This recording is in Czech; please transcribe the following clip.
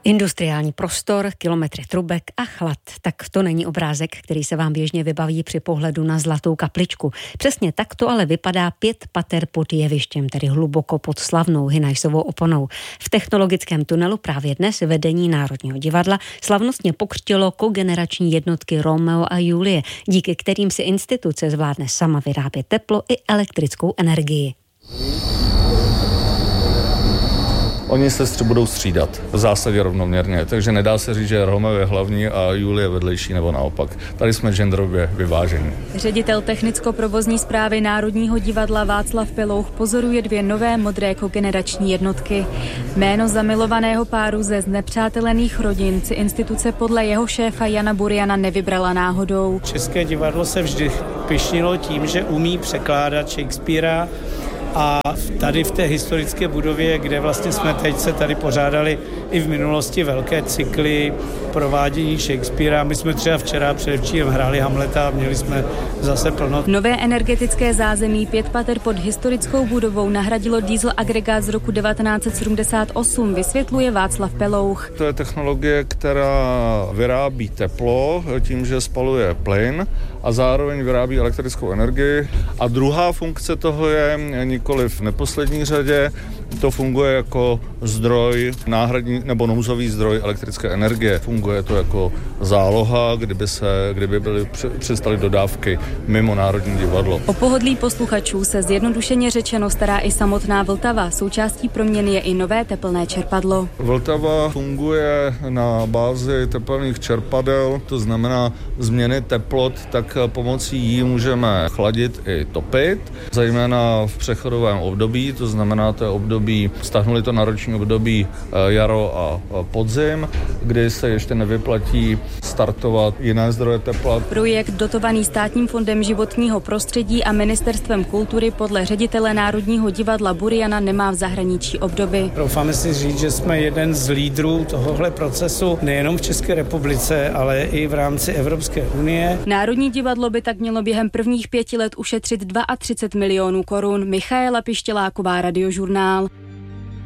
Industriální prostor, kilometry trubek a chlad. Tak to není obrázek, který se vám běžně vybaví při pohledu na Zlatou kapličku. Přesně tak to ale vypadá 5 pater pod jevištěm, tedy hluboko pod slavnou Hynajsovou oponou. V technologickém tunelu právě dnes vedení Národního divadla slavnostně pokřtilo kogenerační jednotky Romeo a Julie, díky kterým si instituce zvládne sama vyrábět teplo i elektrickou energii. Oni se budou střídat v zásadě rovnoměrně, takže nedá se říct, že Romeo je hlavní a Julie vedlejší nebo naopak. Tady jsme genderově vyvážení. Ředitel technicko-provozní správy Národního divadla Václav Pelouch pozoruje 2 nové modré kogenerační jednotky. Jméno zamilovaného páru ze znepřátelených rodin si instituce podle jeho šéfa Jana Buriana nevybrala náhodou. České divadlo se vždy pyšnilo tím, že umí překládat Shakespearea. A tady v té historické budově, kde vlastně jsme teď se tady pořádali i v minulosti velké cykly provádění Shakespearea. My jsme třeba včera předevčírem hráli Hamleta a měli jsme zase plno. Nové energetické zázemí 5 pater pod historickou budovou nahradilo diesel agregát z roku 1978, vysvětluje Václav Pelouch. To je technologie, která vyrábí teplo tím, že spaluje plyn a zároveň vyrábí elektrickou energii. A druhá funkce toho je nikoli v neposlední řadě, to funguje jako zdroj, náhradní nebo nouzový zdroj elektrické energie. Funguje to jako záloha, kdyby přestaly dodávky mimo Národní divadlo. O pohodlí posluchačů se zjednodušeně řečeno stará i samotná Vltava. Součástí proměny je i nové tepelné čerpadlo. Vltava funguje na bázi tepelných čerpadel, to znamená změny teplot, tak pomocí jí můžeme chladit i topit, zejména v přechodovém období, to znamená to je období, stáhnuli to na roční období jaro a podzim, kdy se ještě nevyplatí startovat jiné zdroje tepla. Projekt dotovaný Státním fondem životního prostředí a Ministerstvem kultury podle ředitele Národního divadla Buriana nemá v zahraničí obdoby. Doufáme si říct, že jsme jeden z lídrů tohohle procesu nejenom v České republice, ale i v rámci Evropské unie. Národní divadlo by tak mělo během prvních 5 let ušetřit 32 milionů korun. Michaela Pištěláková, Radiožurnál.